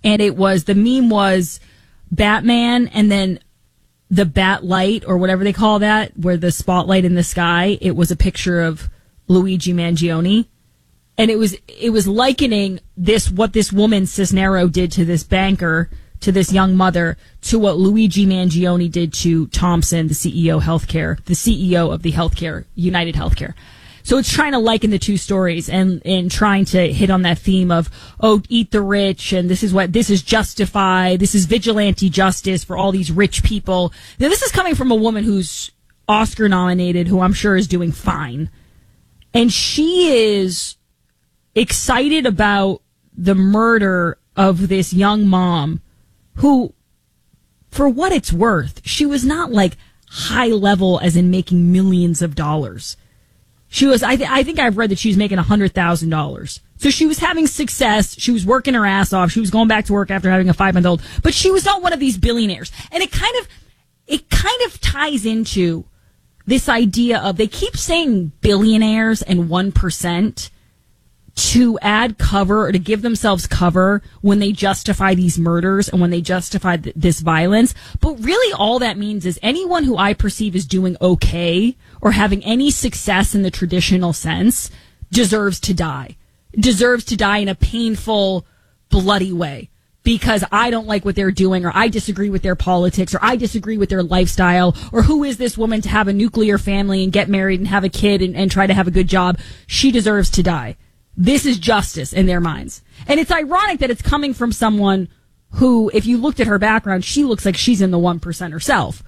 And the meme was Batman and then the bat light or whatever they call that, where the spotlight in the sky, it was a picture of Luigi Mangione. And it was likening what this woman Cisnero did to this banker, to this young mother, to what Luigi Mangione did to Thompson, the CEO of the healthcare, United Healthcare. So it's trying to liken the two stories and trying to hit on that theme of, eat the rich, and this is justified, this is vigilante justice for all these rich people. Now, this is coming from a woman who's Oscar nominated, who I'm sure is doing fine. And she is excited about the murder of this young mom who, for what it's worth, she was not like high level as in making millions of dollars. She was, I think I've read that she was making $100,000. So she was having success. She was working her ass off. She was going back to work after having a 5-month-old. But she was not one of these billionaires. And it kind of ties into this idea of, they keep saying billionaires and 1% to add cover or to give themselves cover when they justify these murders and when they justify this violence. But really all that means is anyone who I perceive as doing okay or having any success in the traditional sense deserves to die in a painful, bloody way. Because I don't like what they're doing, or I disagree with their politics, or I disagree with their lifestyle, or who is this woman to have a nuclear family and get married and have a kid and try to have a good job? She deserves to die. This is justice in their minds. And it's ironic that it's coming from someone who, if you looked at her background, she looks like she's in the 1% herself.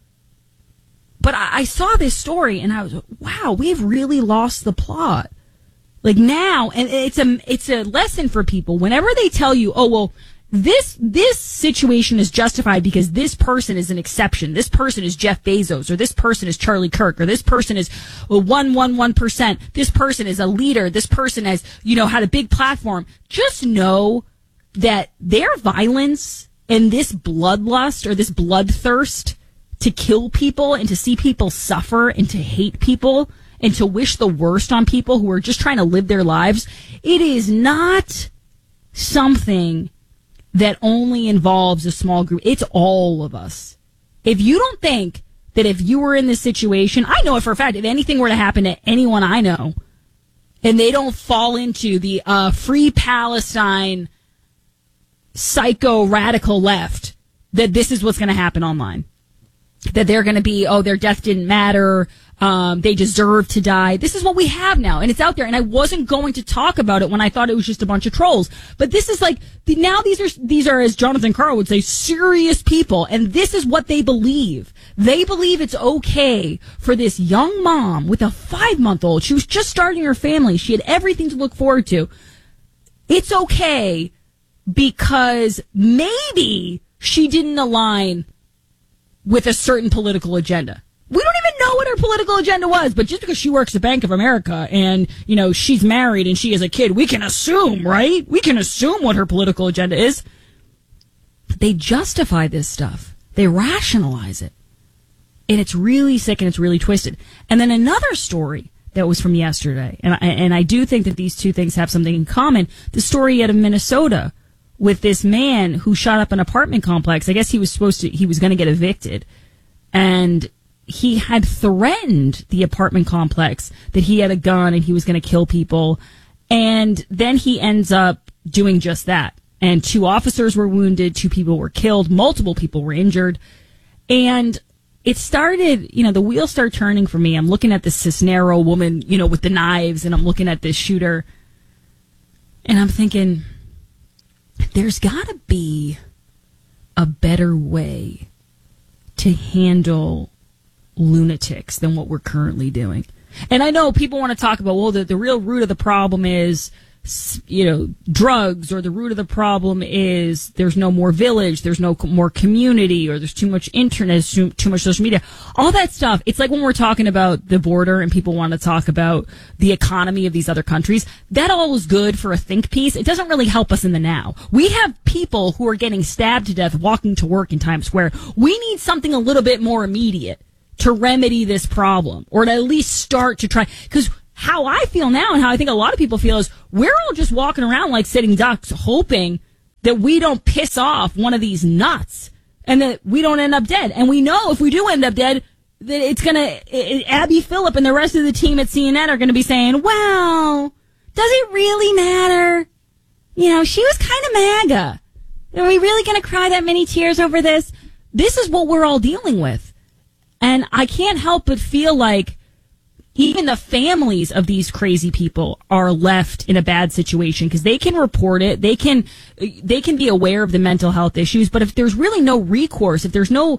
But I saw this story and I was, wow, we've really lost the plot. Like now, and it's a lesson for people. Whenever they tell you, this situation is justified because this person is an exception. This person is Jeff Bezos, or this person is Charlie Kirk, or this person is 1%. This person is a leader. This person has, had a big platform. Just know that their violence and this bloodlust or this bloodthirst to kill people and to see people suffer and to hate people and to wish the worst on people who are just trying to live their lives, it is not something that only involves a small group. It's all of us. If you don't think that if you were in this situation, I know it for a fact, if anything were to happen to anyone I know, and they don't fall into the free Palestine psycho radical left, that this is what's going to happen online. That they're going to be, their death didn't matter, they deserve to die. This is what we have now, and it's out there. And I wasn't going to talk about it when I thought it was just a bunch of trolls. But this is like, now these are, as Jonathan Carl would say, serious people, and this is what they believe. They believe it's okay for this young mom with a 5-month-old. She was just starting her family. She had everything to look forward to. It's okay because maybe she didn't align with a certain political agenda. We don't even know what her political agenda was, but just because she works at Bank of America and, she's married and she has a kid, we can assume, right? We can assume what her political agenda is. They justify this stuff. They rationalize it. And it's really sick and it's really twisted. And then another story that was from yesterday, and I do think that these two things have something in common. The story out of Minnesota with this man who shot up an apartment complex. I guess he was going to get evicted. And he had threatened the apartment complex that he had a gun and he was going to kill people. And then he ends up doing just that. And 2 officers were wounded, 2 people were killed, multiple people were injured. And it started, the wheels start turning for me. I'm looking at this Cisnero woman, with the knives, and I'm looking at this shooter. And I'm thinking, there's got to be a better way to handle lunatics than what we're currently doing. And I know people want to talk about, the real root of the problem is, drugs, or the root of the problem is there's no more village, there's no more community, or there's too much internet, too much social media. All that stuff. It's like when we're talking about the border and people want to talk about the economy of these other countries. That all is good for a think piece. It doesn't really help us in the now. We have people who are getting stabbed to death walking to work in Times Square. We need something a little bit more immediate to remedy this problem, or to at least start to try. Because how I feel now, and how I think a lot of people feel, is we're all just walking around like sitting ducks, hoping that we don't piss off one of these nuts and that we don't end up dead. And we know if we do end up dead, that it's going to, Abby Phillip and the rest of the team at CNN are going to be saying, well, does it really matter? You know, she was kind of MAGA. Are we really going to cry that many tears over this? This is what we're all dealing with. And I can't help but feel like even the families of these crazy people are left in a bad situation because they can report it. They can be aware of the mental health issues. But if there's really no recourse, if there's no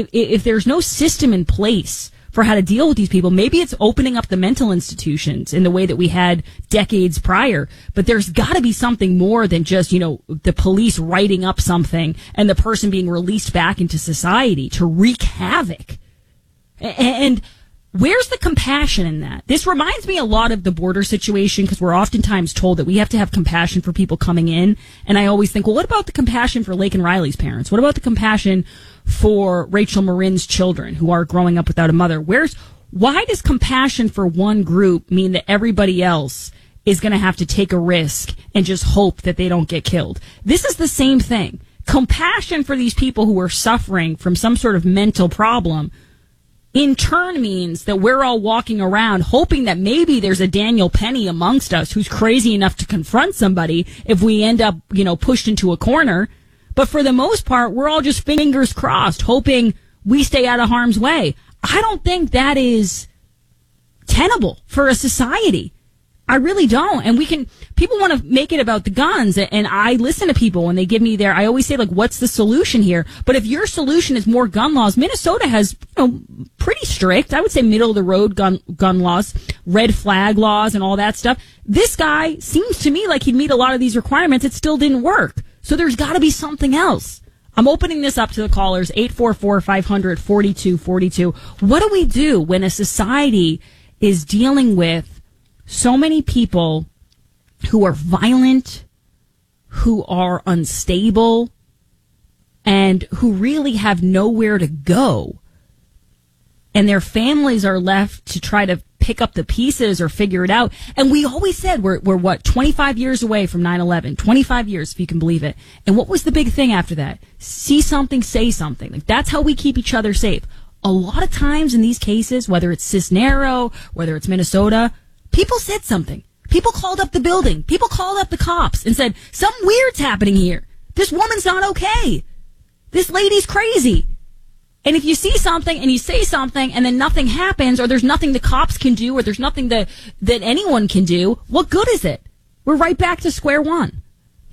system in place for how to deal with these people, maybe it's opening up the mental institutions in the way that we had decades prior. But there's got to be something more than just, the police writing up something and the person being released back into society to wreak havoc. And where's the compassion in that? This reminds me a lot of the border situation because we're oftentimes told that we have to have compassion for people coming in. And I always think, well, what about the compassion for Laken Riley's parents? What about the compassion for Rachel Marin's children who are growing up without a mother? Why does compassion for one group mean that everybody else is going to have to take a risk and just hope that they don't get killed? This is the same thing. Compassion for these people who are suffering from some sort of mental problem in turn means that we're all walking around hoping that maybe there's a Daniel Penny amongst us who's crazy enough to confront somebody if we end up, pushed into a corner. But for the most part, we're all just fingers crossed, hoping we stay out of harm's way. I don't think that is tenable for a society. I really don't. And people want to make it about the guns. And I listen to people when they give me I always say, what's the solution here? But if your solution is more gun laws, Minnesota has, pretty strict, I would say middle of the road gun laws, red flag laws and all that stuff. This guy seems to me like he'd meet a lot of these requirements. It still didn't work. So there's got to be something else. I'm opening this up to the callers, 844-500-4242. What do we do when a society is dealing with so many people who are violent, who are unstable, and who really have nowhere to go? And their families are left to try to pick up the pieces or figure it out. And we always said we're 25 years away from 9/11, 25 years, if you can believe it. And what was the big thing after that? See something, say something. That's how we keep each other safe. A lot of times in these cases, whether it's Cisnero, whether it's Minnesota, people said something. People called up the building. People called up the cops and said, something weird's happening here. This woman's not okay. This lady's crazy. And if you see something and you say something and then nothing happens, or there's nothing the cops can do, or there's nothing that anyone can do, what good is it? We're right back to square one.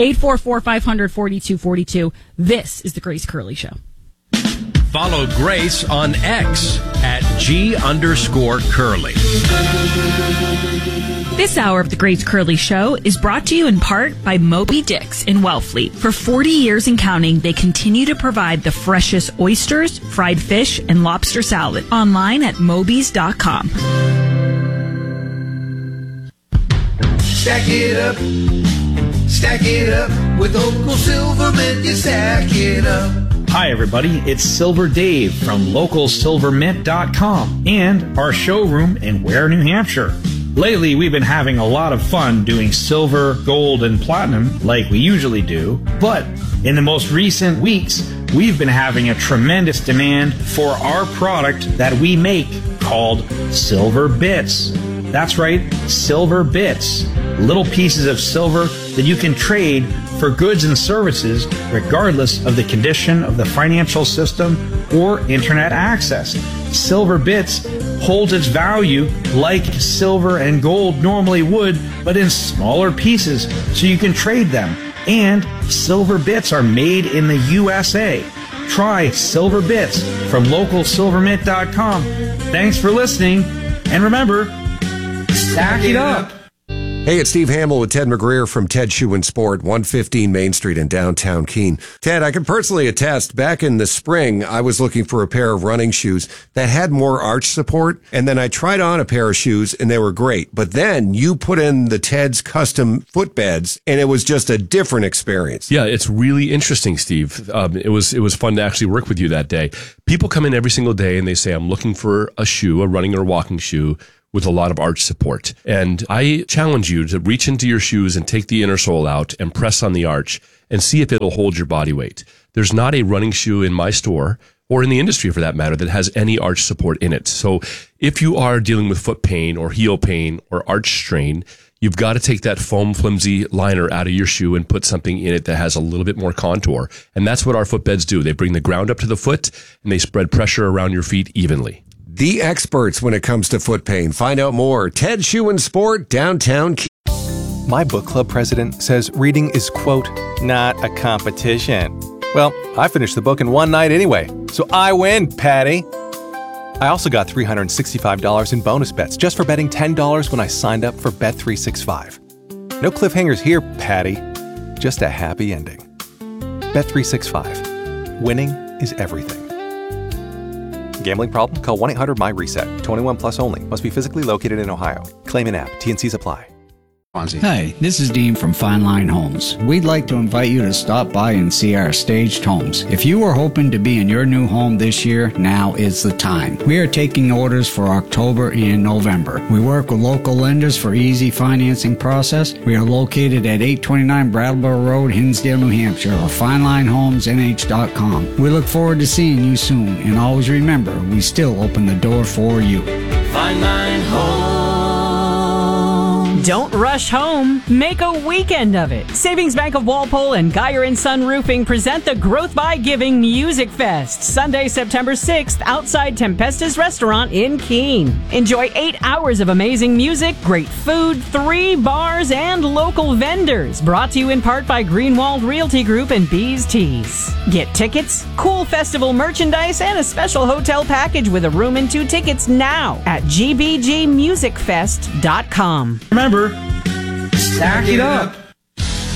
844-500-4242. This is the Grace Curley Show. Follow Grace on X at @G_Curly. This hour of the Grace Curley Show is brought to you in part by Moby Dick's in Wellfleet. For 40 years and counting, they continue to provide the freshest oysters, fried fish, and lobster salad. Online at mobys.com. Stack it up, with Local Silvermint, you stack it up. Hi everybody, it's Silver Dave from LocalSilverMint.com and our showroom in Ware, New Hampshire. Lately, we've been having a lot of fun doing silver, gold, and platinum like we usually do, but in the most recent weeks, we've been having a tremendous demand for our product that we make called Silver Bits. That's right, Silver Bits. Little pieces of silver that you can trade for goods and services regardless of the condition of the financial system or internet access. Silver Bits holds its value like silver and gold normally would, but in smaller pieces so you can trade them. And Silver Bits are made in the USA. Try Silver Bits from LocalSilverMint.com. Thanks for listening, and remember, stack it up. Hey, it's Steve Hamill with Ted McGreer from Ted Shoe and Sport, 115 Main Street in downtown Keene. Ted, I can personally attest, back in the spring, I was looking for a pair of running shoes that had more arch support, and then I tried on a pair of shoes, and they were great. But then you put in the Ted's custom footbeds, and it was just a different experience. Yeah, it's really interesting, Steve. It was fun to actually work with you that day. People come in every single day, and they say, I'm looking for a shoe, a running or walking shoe, with a lot of arch support. And I challenge you to reach into your shoes and take the inner sole out and press on the arch and see if it'll hold your body weight. There's not a running shoe in my store, or in the industry for that matter, that has any arch support in it. So if you are dealing with foot pain or heel pain or arch strain, you've got to take that foam flimsy liner out of your shoe and put something in it that has a little bit more contour. And that's what our footbeds do. They bring the ground up to the foot and they spread pressure around your feet evenly. The experts when it comes to foot pain. Find out more. Ted Shoe and Sport, downtown. My book club president says reading is, quote, not a competition. Well, I finished the book in one night anyway, so I win, Patty. I also got $365 in bonus bets just for betting $10 when I signed up for Bet365. No cliffhangers here, Patty. Just a happy ending. Bet365. Winning is everything. Gambling problem? Call 1-800-MY-RESET. 21 plus only. Must be physically located in Ohio. Claim in app. T&Cs apply. Hi, this is Dean from Fine Line Homes. We'd like to invite you to stop by and see our staged homes. If you were hoping to be in your new home this year, now is the time. We are taking orders for October and November. We work with local lenders for easy financing process. We are located at 829 Brattleboro Road, Hinsdale, New Hampshire, or FineLineHomesNH.com. We look forward to seeing you soon, and always remember, we still open the door for you. Fine Line Home. Don't rush home. Make a weekend of it. Savings Bank of Walpole and Geyer & Son Roofing present the Growth by Giving Music Fest, Sunday, September 6th, outside Tempestus Restaurant in Keene. Enjoy 8 hours of amazing music, great food, 3 bars, and local vendors. Brought to you in part by Greenwald Realty Group and Bees Teas. Get tickets, cool festival merchandise, and a special hotel package with a room and 2 tickets now at gbgmusicfest.com. Remember, stack it up.